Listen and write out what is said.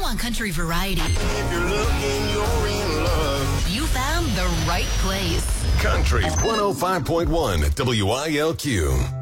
want country variety, If you're looking, you're in love. you found the right place. Country 105.1 WILQ.